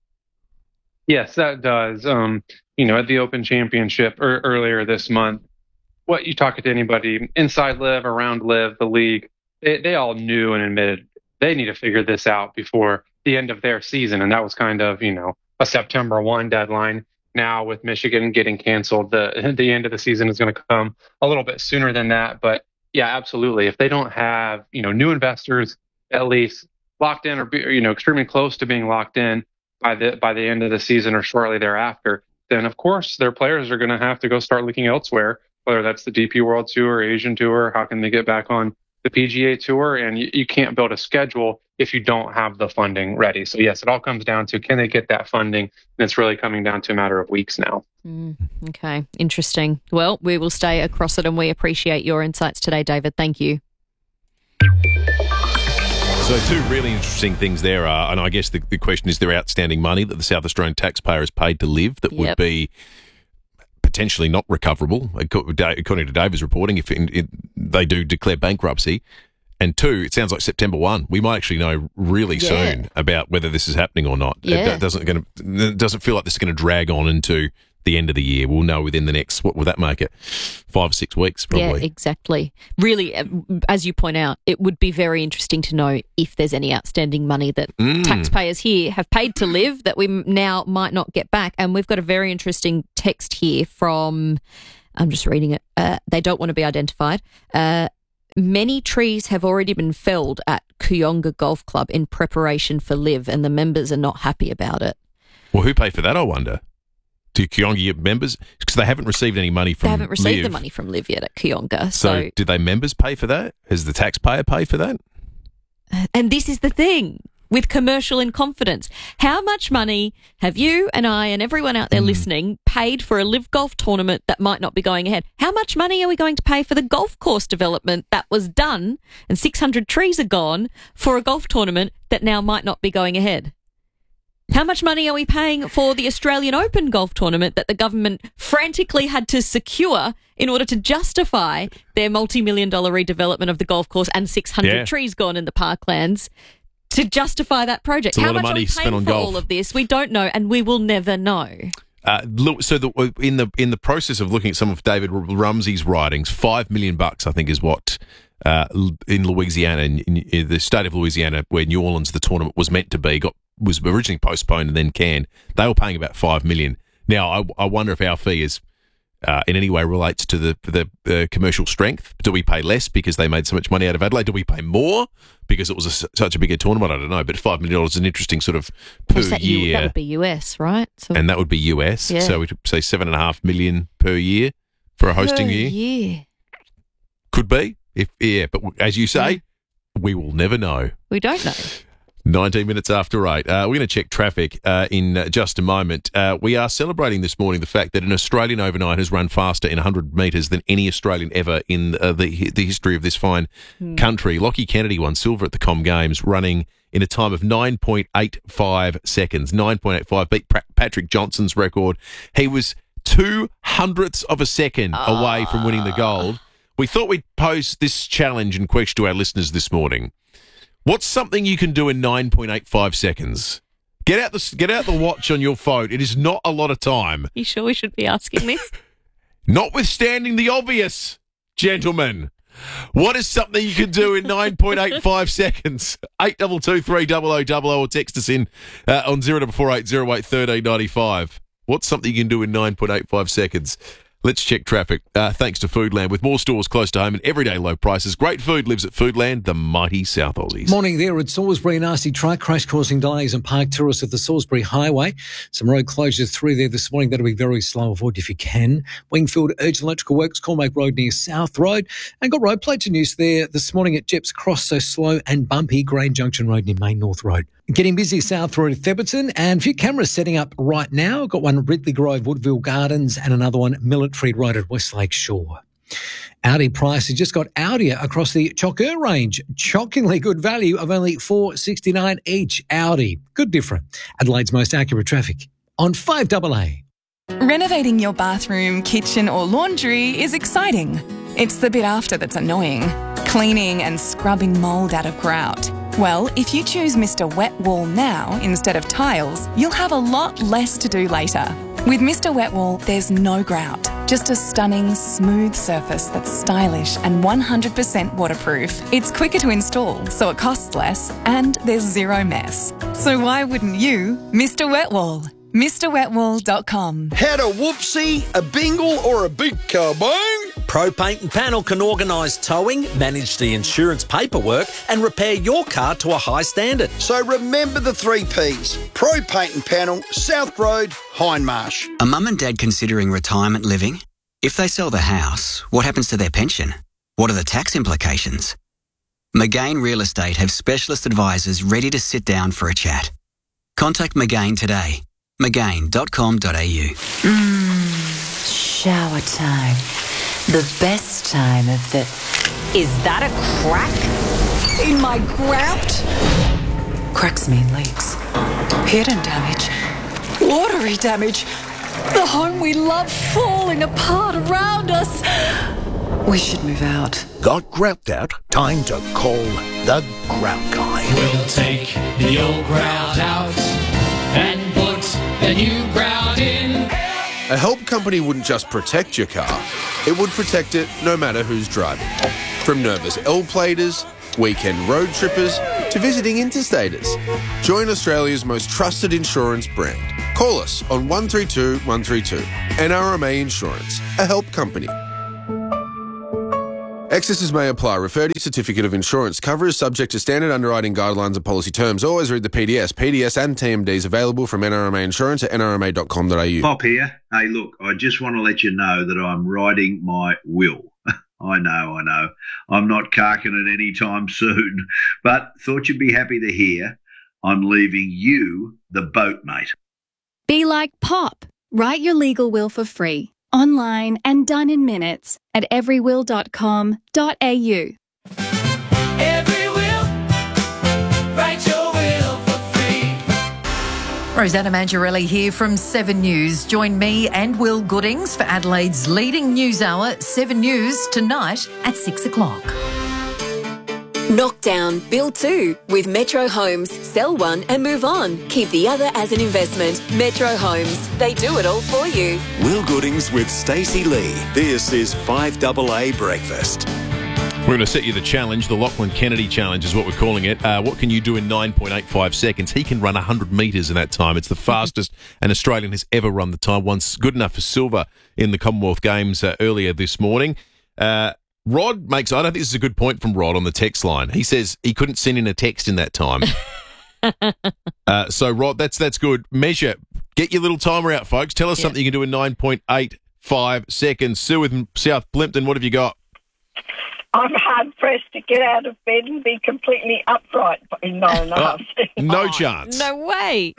Yes, that does. Um, you know, at the Open Championship er, earlier this month, what you talk to anybody inside Live, around Live, the league, they, they all knew and admitted they need to figure this out before the end of their season. And that was kind of, you know, a September first deadline. Now with Michigan getting canceled, the the end of the season is going to come a little bit sooner than that. But yeah, absolutely. If they don't have, you know, new investors at least locked in or, be, or you know, extremely close to being locked in by the by the end of the season or shortly thereafter, then of course their players are going to have to go start looking elsewhere, whether that's the D P World Tour, Asian Tour. How can they get back on the P G A Tour? And you, you can't build a schedule if you don't have the funding ready. So yes, it all comes down to, can they get that funding? And it's really coming down to a matter of weeks now. Mm, okay, interesting. Well, we will stay across it, and we appreciate your insights today, David. Thank you. So So two really interesting things there are, and I guess the, the question is there outstanding money that the South Australian taxpayer has paid to live that would Yep. be potentially not recoverable, according to David's reporting, if it, it, they do declare bankruptcy. And two, it sounds like September first. We might actually know really Yeah. soon about whether this is happening or not. Yeah. It doesn't, gonna, it doesn't feel like this is going to drag on into the end of the year. We'll know within the next, what will that make it? Five or six weeks, probably. Yeah, exactly. Really, uh, as you point out, it would be very interesting to know if there's any outstanding money that Mm. taxpayers here have paid to live that we m- now might not get back. And we've got a very interesting text here from, I'm just reading it, uh, they don't want to be identified. Uh, Many trees have already been felled at Kuyonga Golf Club in preparation for Live, and the members are not happy about it. Well, who paid for that, I wonder? Do Kuyonga members? Because they haven't received any money from They haven't received Live. the money from Live yet at Kuyonga. So, So, did they members pay for that? Has the taxpayer paid for that? and this is the thing with commercial in confidence. How much money have you and I and everyone out there listening paid for a Live Golf tournament that might not be going ahead? How much money are we going to pay for the golf course development that was done and six hundred trees are gone for a golf tournament that now might not be going ahead? How much money are we paying for the Australian Open golf tournament that the government frantically had to secure in order to justify their multi-million dollar redevelopment of the golf course and six hundred Yeah. trees gone in the parklands to justify that project? It's a How lot of much money are we spent paying on for golf. all of this? We don't know, and we will never know. Uh, look, so the, in the in the process of looking at some of David Rumsey's writings, five million bucks, I think, is what uh, in Louisiana, in, in the state of Louisiana, where New Orleans the tournament was meant to be, got was originally postponed and then canned. They were paying about five million. Now, I, I wonder if our fee is uh, in any way relates to the the uh, commercial strength. Do we pay less because they made so much money out of Adelaide? Do we pay more because it was a, such a bigger tournament? I don't know, but five million dollars is an interesting sort of per Is that, U- year. that would be U S, right? So And that would be U S. Yeah. So we'd say seven and a half million per year for a hosting per year. year. Could be. If yeah, but as you say, we will never know. We don't know. nineteen minutes after eight. Uh, we're going to check traffic uh, in uh, just a moment. Uh, we are celebrating this morning the fact that an Australian overnight has run faster in one hundred metres than any Australian ever in uh, the the history of this fine Hmm. country. Lockie Kennedy won silver at the Com Games, running in a time of nine point eight five seconds. nine point eight five beat pra- Patrick Johnson's record. He was two hundredths of a second away from winning the gold. We thought we'd pose this challenge and question to our listeners this morning. What's something you can do in nine point eight five seconds? Get out the get out the watch on your phone. It is not a lot of time. You sure we should be asking this? Notwithstanding the obvious, gentlemen. What is something you can do in nine point eight five seconds? eight two two three zero zero zero zero or text us in uh, on zero four eight zero eight one three nine five. What's something you can do in nine point eight five seconds? Let's check traffic. Uh, thanks to Foodland. With more stores close to home and everyday low prices, great food lives at Foodland, the mighty South Aussies. Morning there at Salisbury. Nasty truck crash causing delays and park tourists at the Salisbury Highway. Some road closures through there this morning. That'll be very slow. Avoid if you can. Wingfield Urgent Electrical Works, Cormac Road near South Road. And got road plate news there this morning at Jeps Cross, so slow and bumpy. Grain Junction Road near Main North Road. Getting busy South Road at Theberton, and a few cameras setting up right now. Got one at Ridley Grove, Woodville Gardens, and another one Military Road at Westlake Shore. Audi price has just got Audi across the Chocker range. Shockingly good value of only four sixty-nine each. Audi. Good different. Adelaide's most accurate traffic on five double A. Renovating your bathroom, kitchen or laundry is exciting. It's the bit after that's annoying. Cleaning and scrubbing mould out of grout. Well, if you choose Mister Wet Wall now instead of tiles, you'll have a lot less to do later. With Mister Wet Wall, there's no grout, just a stunning, smooth surface that's stylish and one hundred percent waterproof. It's quicker to install, so it costs less, and there's zero mess. So why wouldn't you? Mister Wet Wall. Mr Wet Wall dot com. Had a whoopsie, a bingle, or a big kaboom? Pro Paint and Panel can organise towing, manage the insurance paperwork and repair your car to a high standard. So remember the three Ps. Pro Paint and Panel, South Road, Hindmarsh. A mum and dad considering retirement living? If they sell the house, what happens to their pension? What are the tax implications? McGain Real Estate have specialist advisors ready to sit down for a chat. Contact McGain today. McGain dot com dot a u. Mmm, shower time. The best time of the... Is that a crack? in my grout. Cracks mean leaks. Hidden damage. Watery damage. The home we love falling apart around us. We should move out. Got grout out? Time to call the Grout Guy. We'll take the old grout out and put the new grout in. A help company wouldn't just protect your car, it would protect it no matter who's driving. From nervous L-platers, weekend road trippers, to visiting interstaters. Join Australia's most trusted insurance brand. Call us on one three two one three two. N R M A Insurance, a help company. Excesses may apply. Refer to your certificate of insurance. Cover is subject to standard underwriting guidelines and policy terms. Always read the P D S. P D S and T M Ds available from N R M A Insurance at N R M A dot com dot A U. Pop here. Hey, look, I just want to let you know that I'm writing my will. I know, I know. I'm not carking it any time soon, but thought you'd be happy to hear I'm leaving you the boat, mate. Be like Pop. Write your legal will for free, online and done in minutes at every will dot com dot A U. Every will, write your will for free. Rosanna Mangiarelli here from Seven News. Join me and Will Goodings for Adelaide's leading news hour, Seven News, tonight at six o'clock. Knock down, build two with Metro Homes. Sell one and move on. Keep the other as an investment. Metro Homes. They do it all for you. Will Goodings with Stacey Lee. This is five double A Breakfast. We're going to set you the challenge. The Lachlan Kennedy Challenge is what we're calling it. Uh, what can you do in nine point eight five seconds? He can run one hundred metres in that time. It's the fastest an Australian has ever run the time. Once good enough for silver in the Commonwealth Games uh, earlier this morning. Uh, Rod makes, I don't think this is a good point from Rod on the text line. He says he couldn't send in a text in that time. uh, so, Rod, that's that's good. Measure. Get your little timer out, folks. Tell us Yeah. something you can do in nine point eight five seconds. Sue with South Plimpton, what have you got? I'm hard-pressed to get out of bed and be completely upright in nine and a half seconds. No chance. No way.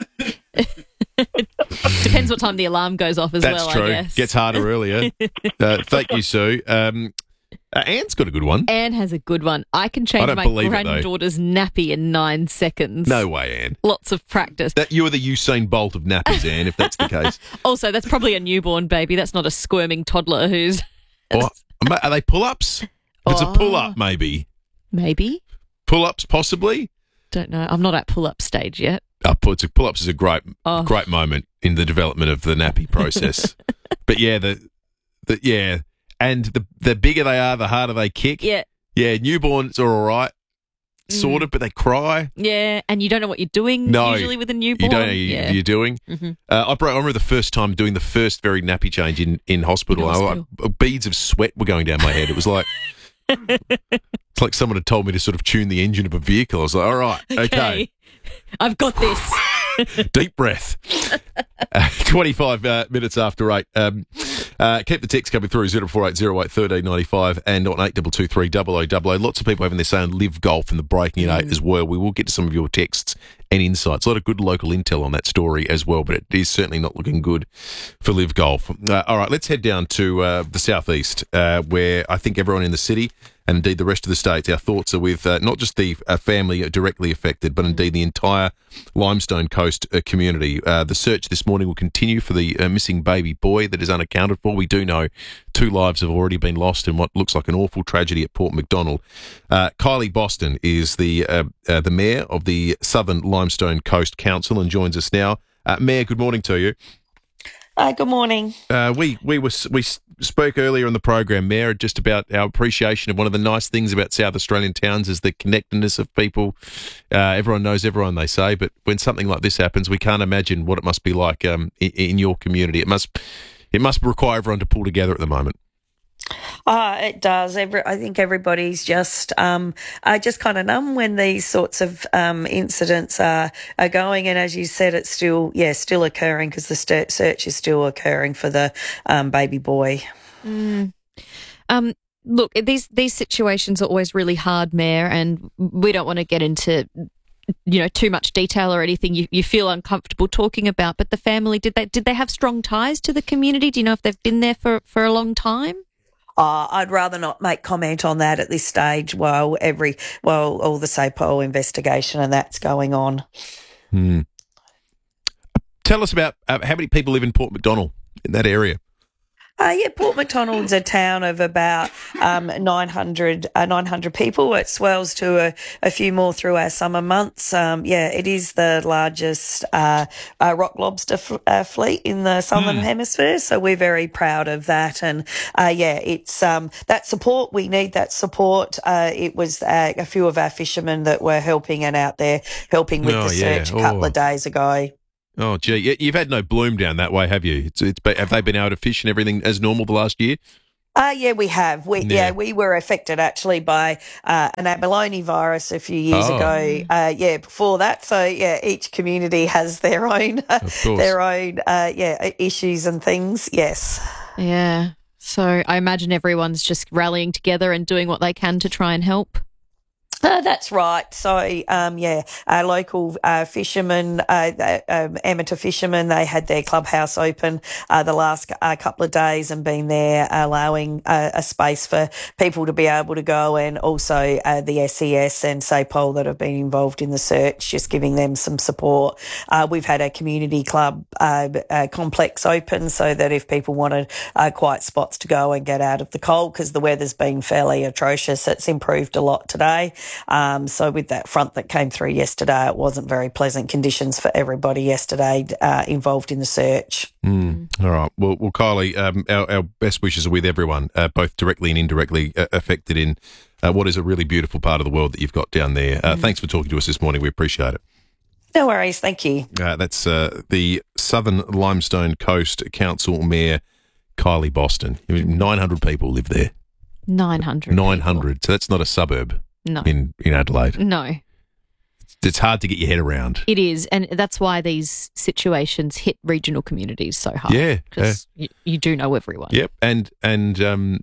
Depends what time the alarm goes off as That's well, true. I guess. Gets harder earlier. Uh, thank you, Sue. Um, uh, Anne's got a good one. Anne has a good one. I can I change don't my believe it, though. granddaughter's nappy in nine seconds. No way, Anne. Lots of practice. That you are the Usain Bolt of nappies, Anne, if that's the case. Also, that's probably a newborn baby. That's not a squirming toddler who's... Or, are they pull-ups? If it's a Oh. pull-up, maybe. Maybe. Pull-ups, possibly? Don't know. I'm not at pull-up stage yet. Uh, pull- pull-ups is a great, Oh. great moment in the development of the nappy process. But yeah, the, the yeah, and the the bigger they are, the harder they kick. Yeah. Yeah, newborns are all right, sort Mm. of, but they cry. Yeah, and you don't know what you're doing No, usually with a newborn. You don't know what yeah. you're doing. Mhm. Uh, I, bro- I remember the first time doing the first very nappy change in, in hospital. In I- hospital. I- beads of sweat were going down my head. It was like it's like someone had told me to sort of tune the engine of a vehicle. I was like, all right, okay. I've got this. Deep breath. Uh, twenty-five uh, minutes after eight. Um, uh, keep the text coming through zero four eight zero eight one three nine five and on eight two two three double oh double oh. Lots of people having their say on Live Golf and the breaking at eight as well. We will get to some of your texts and insights. A lot of good local intel on that story as well, but it is certainly not looking good for Live Golf. Uh, all right, let's head down to uh, the southeast, uh, where I think everyone in the city and indeed the rest of the state, our thoughts are with uh, not just the uh, family directly affected, but indeed the entire Limestone Coast uh, community. Uh, the search this morning will continue for the uh, missing baby boy that is unaccounted for. We do know two lives have already been lost in what looks like an awful tragedy at Port Macdonald. Uh, Kylie Boston is the uh, uh, the mayor of the Southern Limestone Coast Council and joins us now. Uh, Mayor, good morning to you. Uh, good morning. Uh, we we were we spoke earlier in the program, Mayor, just about our appreciation of one of the nice things about South Australian towns is the connectedness of people. Uh, everyone knows everyone, they say, but when something like this happens, we can't imagine what it must be like um, in, in your community. It must it must require everyone to pull together at the moment. Uh, it does. Every, I think everybody's just um, uh, just kind of numb when these sorts of um, incidents are, are going. And as you said, it's still, yeah, still occurring because the st- search is still occurring for the um, baby boy. Mm. Um, look, these these situations are always really hard, Mayor, and we don't want to get into, you know, too much detail or anything you, you feel uncomfortable talking about. But the family, did they did they have strong ties to the community? Do you know if they've been there for, for a long time? Uh, I'd rather not make comment on that at this stage while every while all the SAPOL investigation and that's going on. Hmm. Tell us about uh, how many people live in Port Macdonald in that area. Uh, yeah, Port Macdonald's a town of about um, nine hundred, uh, nine hundred people. It swells to a, a few more through our summer months. Um, yeah, it is the largest uh, uh, rock lobster f- uh, fleet in the southern mm. hemisphere, so we're very proud of that. And uh, yeah, it's um, that support. We need that support. Uh, it was uh, a few of our fishermen that were helping and out there helping with oh, the yeah. search a couple oh. of days ago. Oh, gee, you've had no bloom down that way, have you? It's, it's, have they been able to fish and everything as normal the last year? Uh, yeah, we have. We, yeah. yeah, we were affected actually by uh, an abalone virus a few years oh. ago. Uh, yeah, before that. So yeah, each community has their own, their own, uh, yeah, issues and things. Yes. Yeah. So I imagine everyone's just rallying together and doing what they can to try and help. Uh, that's right. So, um, yeah, our local uh, fishermen, uh, um, amateur fishermen, they had their clubhouse open uh, the last uh, couple of days and been there, allowing uh, a space for people to be able to go, and also uh, the S E S and SAPOL that have been involved in the search, just giving them some support. Uh, we've had a community club uh, uh, complex open so that if people wanted uh, quiet spots to go and get out of the cold, because the weather's been fairly atrocious, it's improved a lot today. Um, so with that front that came through yesterday, it wasn't very pleasant conditions for everybody yesterday uh, involved in the search. Mm. All right. Well, well Kylie, um, our, our best wishes are with everyone, uh, both directly and indirectly uh, affected in uh, what is a really beautiful part of the world that you've got down there. Uh, mm. Thanks for talking to us this morning. We appreciate it. No worries. Thank you. Uh, that's uh, the Southern Limestone Coast Council Mayor, Kylie Boston. nine hundred people live there. nine hundred. nine hundred. So that's not a suburb. No. In, in Adelaide. No. It's hard to get your head around. It is, and that's why these situations hit regional communities so hard. Yeah. Because uh, you, you do know everyone. Yep, and and um,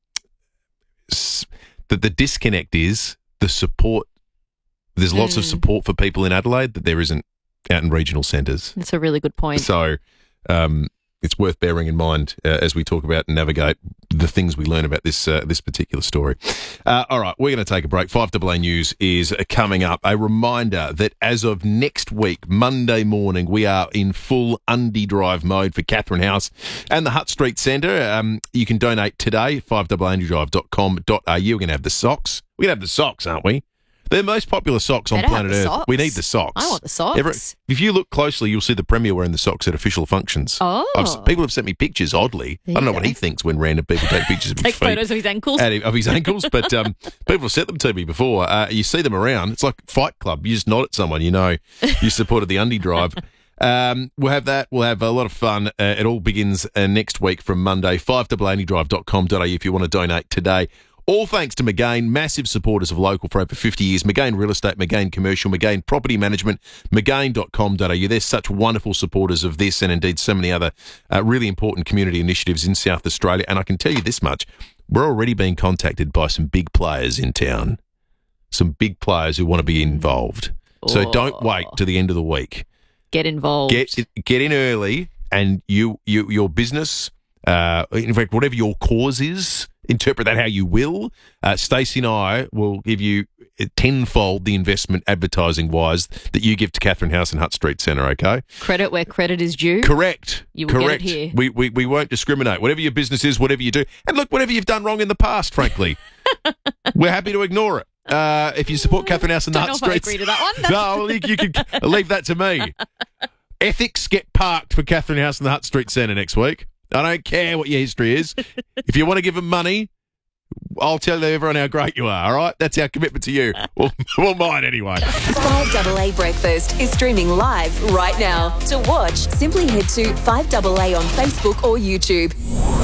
s- the, the disconnect is the support. There's lots mm. of support for people in Adelaide that there isn't out in regional centres. That's a really good point. So um, it's worth bearing in mind uh, as we talk about and navigate the things we learn about this uh, this particular story. Uh, all right, we're going to take a break. five A A News is coming up. A reminder that as of next week, Monday morning, we are in full Undie Drive mode for Catherine House and the Hutt Street Centre. Um, you can donate today, five A A undie drive dot com dot a u. We're going to have the socks. We're going to have the socks, aren't we? They're the most popular socks on Better planet Earth. Socks. We need the socks. I want the socks. Every, if you look closely, you'll see the Premier wearing the socks at official functions. Oh. I've, people have sent me pictures, oddly. There I don't know you what go. he thinks when random people take pictures of his Take feet. photos of his ankles. And of his ankles, but um, people have sent them to me before. Uh, you see them around. It's like Fight Club. You just nod at someone, you know you supported the Undie Drive. Um, we'll have that. We'll have a lot of fun. Uh, it all begins uh, next week from Monday. five A A undie drive dot com dot a u if you want to donate today. All thanks to Magain, massive supporters of local for over fifty years. Magain Real Estate, Magain Commercial, Magain Property Management, magain dot com dot a u. They're such wonderful supporters of this and indeed so many other uh, really important community initiatives in South Australia. And I can tell you this much, we're already being contacted by some big players in town, some big players who want to be involved. So Oh. don't wait to the end of the week. Get involved. Get get in early, and you, you your business, uh, in fact, whatever your cause is, interpret that how you will. Uh, Stacey and I will give you tenfold the investment advertising-wise that you give to Catherine House and Hutt Street Centre, okay? Credit where credit is due. Correct. You will Correct. get it here. We, we, we won't discriminate. Whatever your business is, whatever you do. And look, whatever you've done wrong in the past, frankly, we're happy to ignore it. Uh, if you support Catherine House and Don't Hutt know if I Street... agree to that one. No, well, you, you can leave that to me. Ethics get parked for Catherine House and the Hutt Street Centre next week. I don't care what your history is. If you want to give them money, I'll tell everyone how great you are, all right? That's our commitment to you. Well, well mine anyway. five A A Breakfast is streaming live right now. To watch, simply head to five A A on Facebook or YouTube.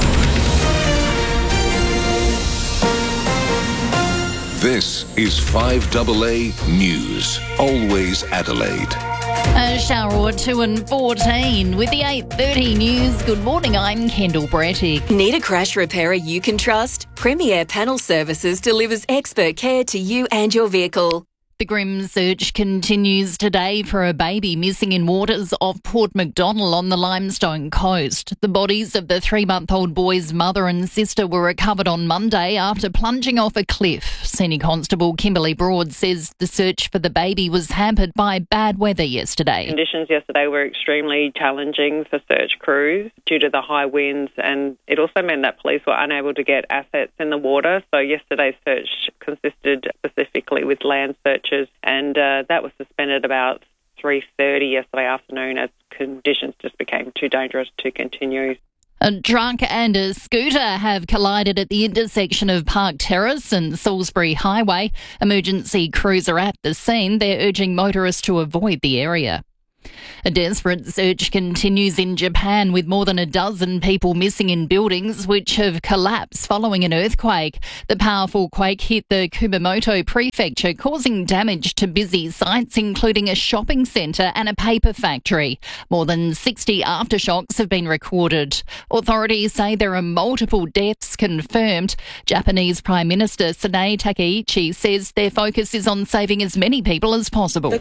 This is five A A News. Always Adelaide. A shower or two and fourteen with the eight thirty news. Good morning, I'm Kendall Brattick. Need a crash repairer you can trust? Premier Panel Services delivers expert care to you and your vehicle. The grim search continues today for a baby missing in waters off Port Macdonnell on the Limestone coast. The bodies of the three-month-old boy's mother and sister were recovered on Monday after plunging off a cliff. Senior Constable Kimberly Broad says the search for the baby was hampered by bad weather yesterday. Conditions yesterday were extremely challenging for search crews due to the high winds, and it also meant that police were unable to get assets in the water. So yesterday's search consisted specifically with land searches, and uh, that was suspended about three thirty yesterday afternoon as conditions just became too dangerous to continue. A truck and a scooter have collided at the intersection of Park Terrace and Salisbury Highway. Emergency crews are at the scene. They're urging motorists to avoid the area. A desperate search continues in Japan with more than a dozen people missing in buildings which have collapsed following an earthquake. The powerful quake hit the Kumamoto prefecture, causing damage to busy sites, including a shopping centre and a paper factory. More than sixty aftershocks have been recorded. Authorities say there are multiple deaths confirmed. Japanese Prime Minister Sanae Takaichi says their focus is on saving as many people as possible.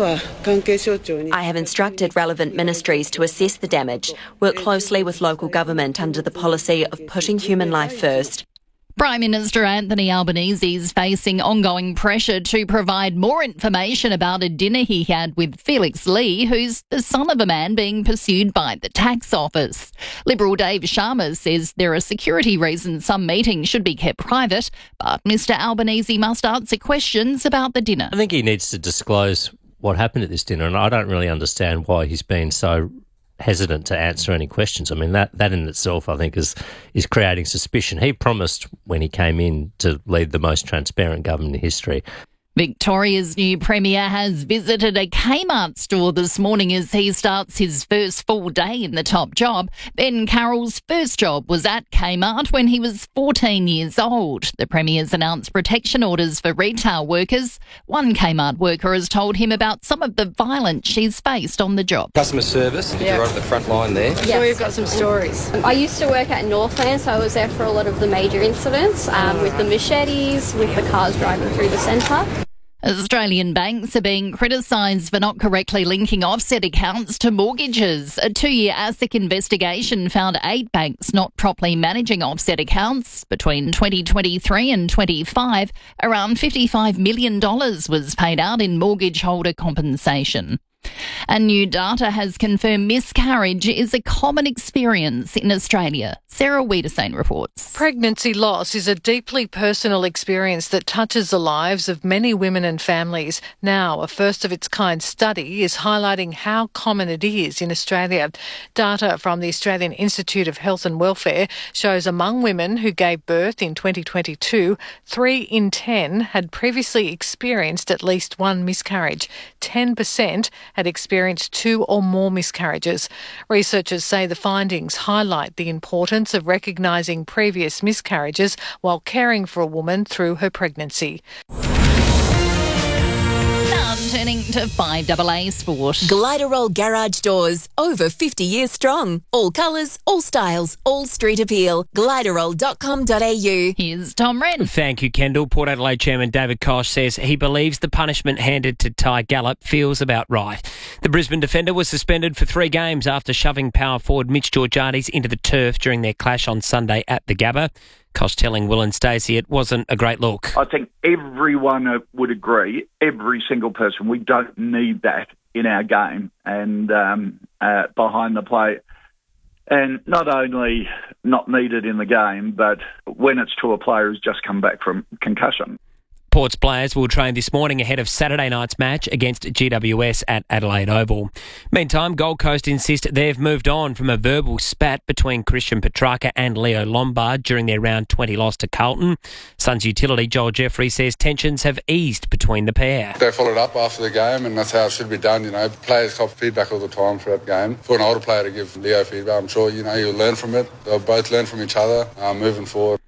I have instructed relevant ministries to assess the damage, work closely with local government under the policy of putting human life first. Prime Minister Anthony Albanese is facing ongoing pressure to provide more information about a dinner he had with Felix Lee, who's the son of a man being pursued by the tax office. Liberal Dave Sharma says there are security reasons some meetings should be kept private, but Mr Albanese must answer questions about the dinner. I think he needs to disclose what happened at this dinner, and I don't really understand why he's been so hesitant to answer any questions. I mean, that, that in itself, I think, is is creating suspicion. He promised when he came in to lead the most transparent government in history. Victoria's new Premier has visited a Kmart store this morning as he starts his first full day in the top job. Ben Carroll's first job was at Kmart when he was fourteen years old. The Premier's announced protection orders for retail workers. One Kmart worker has told him about some of the violence she's faced on the job. Customer service, yeah. You're right at the front line there. Yeah, sure, you've got some stories. I used to work at Northland, so I was there for a lot of the major incidents um, with the machetes, with the cars driving through the centre. Australian banks are being criticised for not correctly linking offset accounts to mortgages. A two-year ASIC investigation found eight banks not properly managing offset accounts. Between twenty twenty-three and twenty-five, around fifty-five million dollars was paid out in mortgage holder compensation. And new data has confirmed miscarriage is a common experience in Australia. Sarah Wiedersane reports. Pregnancy loss is a deeply personal experience that touches the lives of many women and families. Now, a first-of-its-kind study is highlighting how common it is in Australia. Data from the Australian Institute of Health and Welfare shows among women who gave birth in twenty twenty-two, three in ten had previously experienced at least one miscarriage. ten percent had experienced two or more miscarriages. Researchers say the findings highlight the importance of recognising previous miscarriages while caring for a woman through her pregnancy. Turning to five double A Sport. Gliderol Garage Doors, over fifty years strong. All colours, all styles, all street appeal. Gliderol dot com dot a u. Here's Tom Wren. Thank you, Kendall. Port Adelaide Chairman David Koch says he believes the punishment handed to Ty Gallop feels about right. The Brisbane defender was suspended for three games after shoving power forward Mitch Georgiades into the turf during their clash on Sunday at the Gabba. Koch telling Will and Stacey it wasn't a great look. I think everyone would agree, every single person, we don't need that in our game and um, uh, behind the plate. And not only not needed in the game, but when it's to a player who's just come back from concussion. Port's players will train this morning ahead of Saturday night's match against G W S at Adelaide Oval. Meantime, Gold Coast insist they've moved on from a verbal spat between Christian Petrarca and Leo Lombard during their round twenty loss to Carlton. Suns utility Joel Jeffrey says tensions have eased between the pair. They followed up after the game, and that's how it should be done. You know, players cop feedback all the time throughout the game. For an older player to give Leo feedback, I'm sure you know he'll learn from it. They'll both learn from each other uh, moving forward.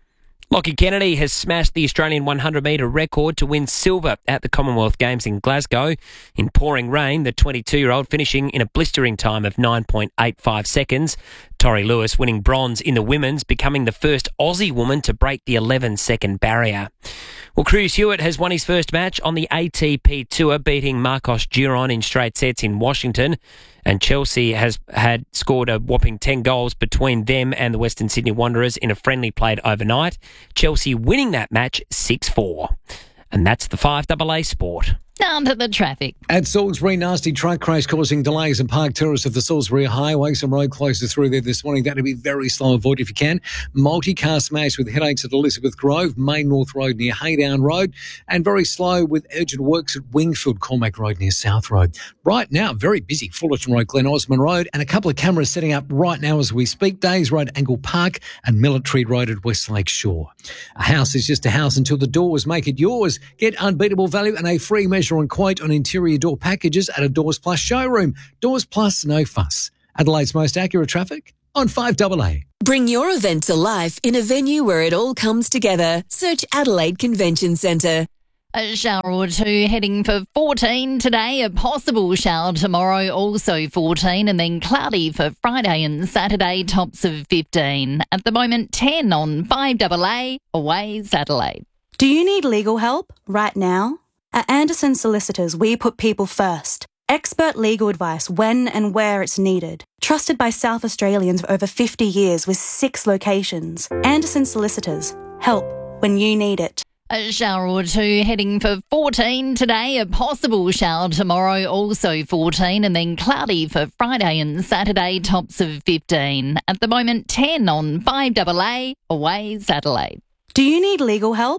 Lockie Kennedy has smashed the Australian one hundred metre record to win silver at the Commonwealth Games in Glasgow. In pouring rain, the twenty-two-year-old finishing in a blistering time of nine point eight five seconds. Tori Lewis winning bronze in the women's, becoming the first Aussie woman to break the eleven-second barrier. Well, Cruz Hewitt has won his first match on the A T P Tour, beating Marcos Giron in straight sets in Washington. And Chelsea has had scored a whopping ten goals between them and the Western Sydney Wanderers in a friendly played overnight. Chelsea winning that match six four. And that's the five double A Sport. Down to the traffic. At Salisbury, nasty truck crash causing delays in Park Terrace of the Salisbury Highway. Some road closures through there this morning. That'll be very slow. Avoid if you can. Multi-car smash with headaches at Elizabeth Grove, Main North Road near Haydown Road, and very slow with urgent works at Wingfield, Cormac Road near South Road. Right now, very busy. Fullerton Road, Glen Osmond Road, and a couple of cameras setting up right now as we speak. Days Road, Angle Park, and Military Road at Westlake Shore. A house is just a house until the doors make it yours. Get unbeatable value and a free measure and quote on interior door packages at a Doors Plus showroom. Doors Plus, no fuss. Adelaide's most accurate traffic on five double A. Bring your event to life in a venue where it all comes together. Search Adelaide Convention Centre. A shower or two heading for fourteen today, a possible shower tomorrow, also fourteen, and then cloudy for Friday and Saturday, tops of fifteen. At the moment, ten on five double A, Aways Adelaide. Do you need legal help right now? At Anderson Solicitors, we put people first. Expert legal advice when and where it's needed. Trusted by South Australians for over fifty years with six locations. Anderson Solicitors. Help when you need it. A shower or two heading for fourteen today, a possible shower tomorrow, also fourteen, and then cloudy for Friday and Saturday, tops of fifteen. At the moment, ten on five double A, Aways Adelaide. Do you need legal help?